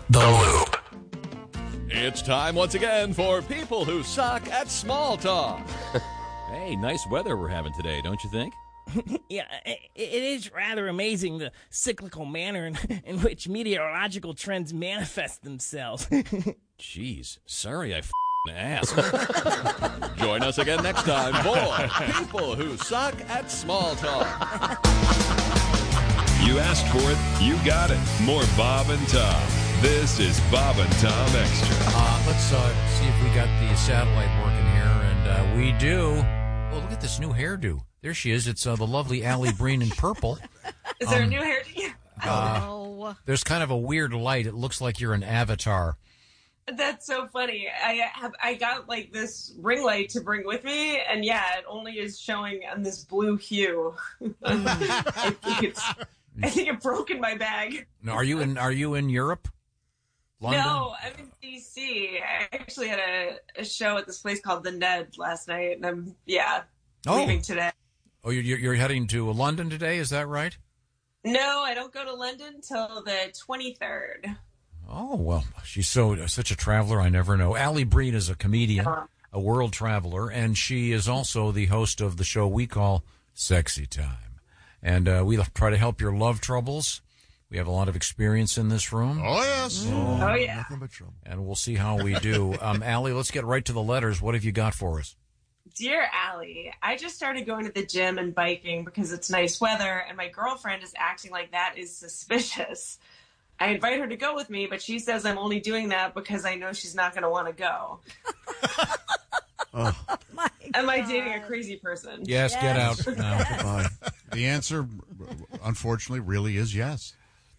The Loop. It's time once again for People Who Suck at Small Talk. Hey, nice weather we're having today, don't you think? Yeah, it is rather amazing the cyclical manner in which meteorological trends manifest themselves. Jeez, sorry I asked. Join us again next time for People Who Suck at Small Talk. You asked for it, you got it. More Bob and Tom. This is Bob and Tom Extra. Let's see if we got the satellite working here, and we do. Oh, look at this new hairdo. There she is. It's the lovely Allie Breen in purple. Is there a new hairdo? There's kind of a weird light. It looks like you're an avatar. That's so funny. I got like this ring light to bring with me, and yeah, it only is showing on this blue hue. I think it broke in my bag. Now, are you in Europe? London? No, I'm in DC. I actually had a show at this place called The Ned last night, and I'm leaving today. Oh, you're heading to London today? Is that right? No, I don't go to London till the 23rd. Oh, well, she's such a traveler. I never know. Allie Breen is a comedian, a world traveler, and she is also the host of the show we call Sexy Time. And we try to help your love troubles. We have a lot of experience in this room. Oh, yes. Oh, yeah. Nothing but trouble. And we'll see how we do. Allie, let's get right to the letters. What have you got for us? Dear Allie, I just started going to the gym and biking because it's nice weather, and my girlfriend is acting like that is suspicious. I invite her to go with me, but she says I'm only doing that because I know she's not going to want to go. Am I dating a crazy person? Yes, get out now. Goodbye. The answer, unfortunately, really is yes.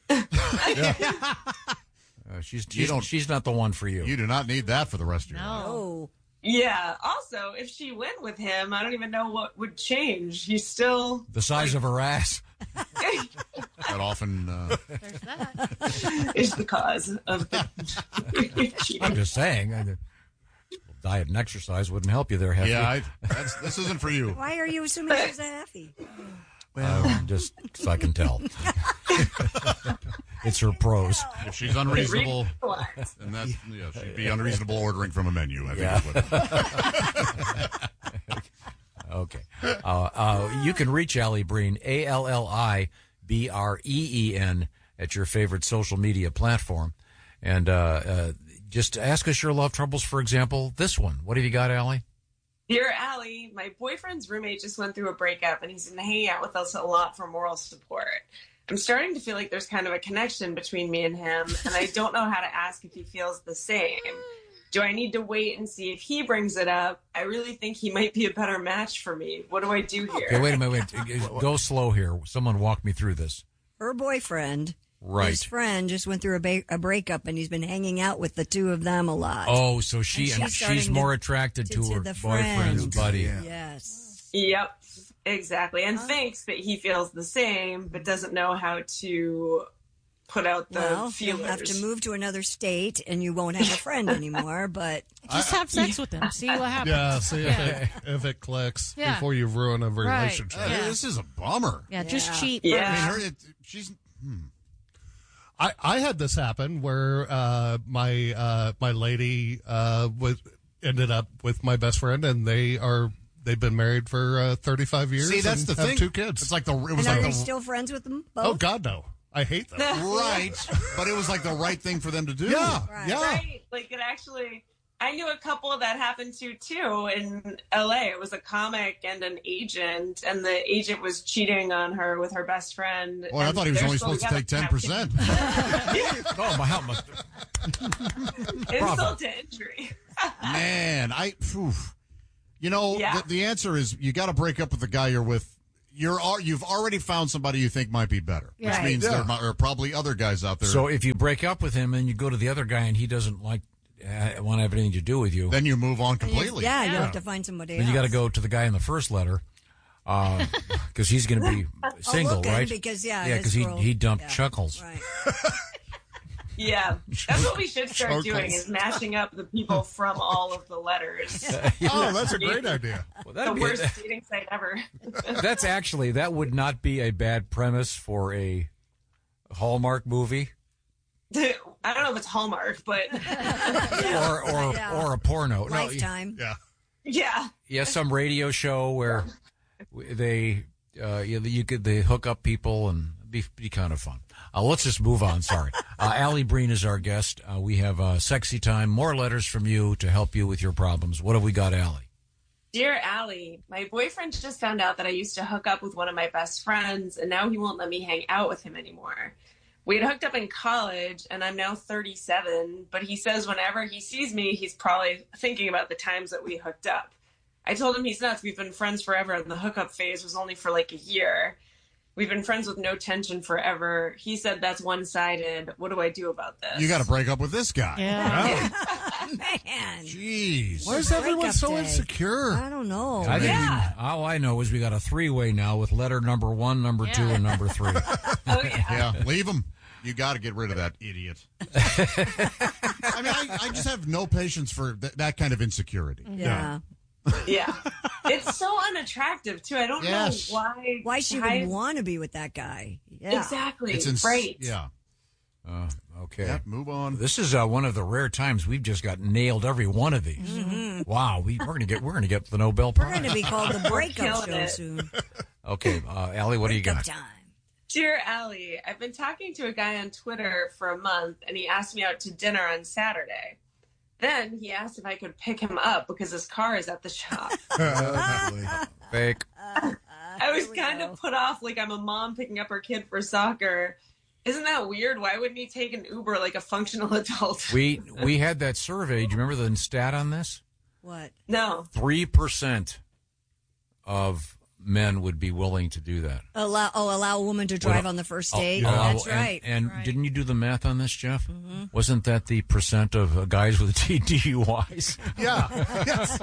She's not the one for you. You do not need that for the rest of your life. No. Yeah. Also, if she went with him, I don't even know what would change. He's still the size of her ass. That often There's that. is the cause of the I'm just saying. Diet and exercise wouldn't help you there, Heffy. Yeah, this isn't for you. Why are you assuming she's a Heffy? Just so I can tell. It's her pros. If she's unreasonable, and she'd be unreasonable ordering from a menu. I think it would. Okay. You can reach Allie Breen, ALLIBREEN, at your favorite social media platform. And just ask us your love troubles, for example, this one. What have you got, Allie? Dear Allie, my boyfriend's roommate just went through a breakup, and he's been hanging out with us a lot for moral support. I'm starting to feel like there's kind of a connection between me and him, and I don't know how to ask if he feels the same. Do I need to wait and see if he brings it up? I really think he might be a better match for me. What do I do here? Okay, wait a minute. Go slow here. Someone walk me through this. Her boyfriend, right. His friend just went through a breakup, and he's been hanging out with the two of them a lot. Oh, so she's more attracted to her boyfriend's buddy. Yeah. Yes. Yep, exactly. And thinks that he feels the same, but doesn't know how to put out the feelers. You'll have to move to another state, and you won't have a friend anymore, but... Just have sex with him. See what happens. Yeah, see if it clicks before you ruin a relationship. Right. This is a bummer. Yeah, just cheat. Yeah. I mean, she's... I had this happen where my lady ended up with my best friend, and they've been married for 35 years. See, that's and the have thing. 2 kids. It's like are they still friends with them both? Oh God, no! I hate them. Right, but it was like the right thing for them to do. Yeah, Right. yeah. Right. Like it actually, I knew a couple that happened to too in LA. It was a comic and an agent, and the agent was cheating on her with her best friend. Boy, I thought he was only supposed to take 10%. Oh, my help must. Insult to injury. Man, the answer is you got to break up with the guy you're with. You've already found somebody you think might be better, which means there are probably other guys out there. So if you break up with him and you go to the other guy and he doesn't want to have anything to do with you, then you move on completely. You have to find somebody else. Then you got to go to the guy in the first letter because he's going to be single, right? Because he dumped Chuckles. Right. Yeah, that's what we should start doing is mashing up the people from all of the letters. Oh, that's a great idea. Well, the worst dating site ever. That would not be a bad premise for a Hallmark movie. I don't know if it's Hallmark, but or a porno. Lifetime. yeah, some radio show where they hook up people and be kind of fun. Let's just move on. Sorry. Allie Breen is our guest. We have Sexy Time. More letters from you to help you with your problems. What have we got, Allie? Dear Allie, my boyfriend just found out that I used to hook up with one of my best friends, and now he won't let me hang out with him anymore. We had hooked up in college, and I'm now 37, but he says whenever he sees me, he's probably thinking about the times that we hooked up. I told him he's nuts. We've been friends forever, and the hookup phase was only for like a year. We've been friends with no tension forever. He said that's one-sided. What do I do about this? You got to break up with this guy. Yeah. Man. Jeez. Why is everyone so day. insecure? I don't know. I think all I know is we got a 3-way now with letter number 1, number 2, and number 3. Oh, yeah. Yeah, leave him. You got to get rid of that idiot. I mean, I just have no patience for that kind of insecurity. Yeah. Yeah. It's so unattractive, too. I don't know why she would want to be with that guy. Yeah. Exactly. It's right. Yeah. Okay. Yeah, move on. This is one of the rare times we've just got nailed every one of these. Mm-hmm. Wow, we're gonna get the Nobel Prize. We're going to be called the Breakup Show soon. Okay, Allie, what do you got? Time. Dear Allie, I've been talking to a guy on Twitter for a month, and he asked me out to dinner on Saturday. Then he asked if I could pick him up because his car is at the shop. Fake. I was kind of put off, like I'm a mom picking up her kid for soccer. Isn't that weird? Why wouldn't he take an Uber like a functional adult? We had that survey. Do you remember the stat on this? What? No. 3% of men would be willing to do that. Allow a woman to drive on the first date. That's right. And right. Didn't you do the math on this, Jeff? Mm-hmm. Wasn't that the percent of guys with DUIs? Yeah. Yes.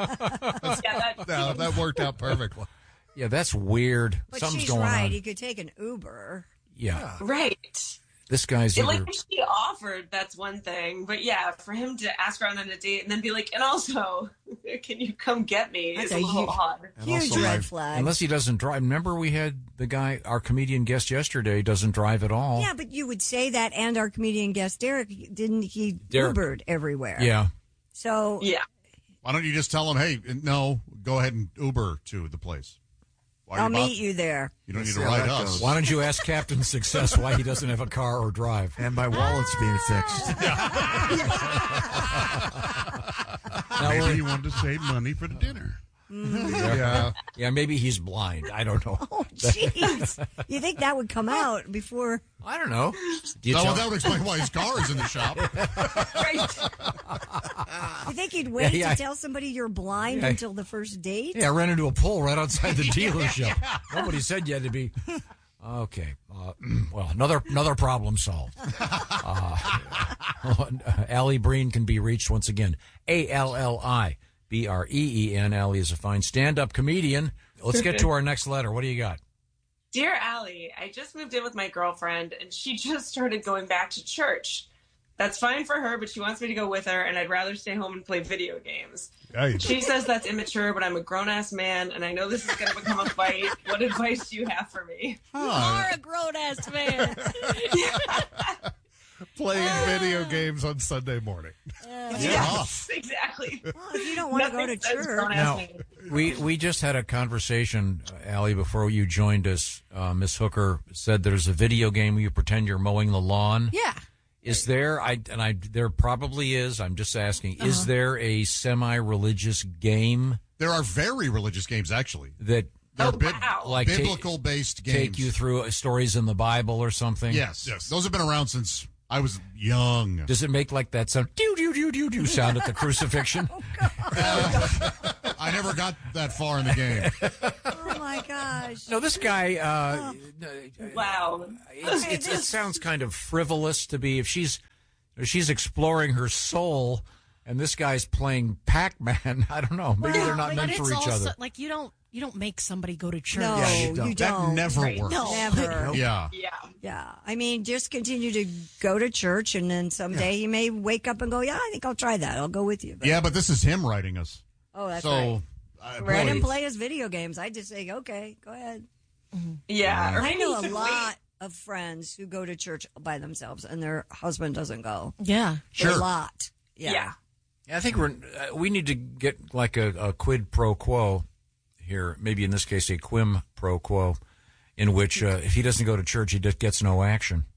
That worked out perfectly. Yeah, that's weird. But Something's she's going right. on. He could take an Uber. Yeah. Right. This guy's either... Like, if she offered, that's one thing. But yeah, for him to ask her out on a date and then be like, and also, can you come get me? Is a little odd. Huge red flag. Unless he doesn't drive. Remember we had the guy, our comedian guest yesterday, doesn't drive at all. Yeah, but you would say that, and our comedian guest, Derek, didn't he Ubered everywhere? Yeah. So... Yeah. Why don't you just tell him, hey, no, go ahead and Uber to the place. I'll meet you there. You don't need to ride us. Why don't you ask Captain Success why he doesn't have a car or drive? And my wallet's being fixed. Maybe he wanted to save money for the dinner. Yeah, maybe he's blind. I don't know. Oh, jeez. You think that would come out before? I don't know. That would explain why his car is in the shop. You think he'd wait to tell somebody you're blind until the first date? Yeah, I ran into a pole right outside the dealership. Nobody said you had to be... Okay. Well, another problem solved. Allie Breen can be reached once again. ALLIBREEN. Allie is a fine stand-up comedian. Let's get to our next letter. What do you got? Dear Allie, I just moved in with my girlfriend, and she just started going back to church. That's fine for her, but she wants me to go with her, and I'd rather stay home and play video games. She says that's immature, but I'm a grown-ass man, and I know this is going to become a fight. What advice do you have for me? You are a grown-ass man. Playing video games on Sunday morning. Yes, exactly. Well, if you don't want to go to church. Now, we just had a conversation, Allie, before you joined us. Miss Hooker said there's a video game where you pretend you're mowing the lawn. Yeah. Is there? There probably is. I'm just asking. Is there a semi-religious game? There are very religious games, actually. That like biblical-based games. Take you through stories in the Bible or something. Yes. Those have been around since I was young. Does it make like that sound? Do sound at the crucifixion? I never got that far in the game. Oh my gosh! No, this guy. Wow. It sounds kind of frivolous to be if she's exploring her soul, and this guy's playing Pac-Man. I don't know. Maybe they're not meant for each other. Like you don't make somebody go to church. No, you don't. That never works. No. Never. Yeah. I mean, just continue to go to church, and then someday you may wake up and go, "Yeah, I think I'll try that. I'll go with you." But this is him writing us. Oh, that's right. Let him play his video games. I just say, okay, go ahead. Yeah. I know a lot of friends who go to church by themselves and their husband doesn't go. Yeah. Sure. A lot. Yeah. I think we need to get like a quid pro quo here, maybe in this case a quim pro quo, in which if he doesn't go to church, he just gets no action.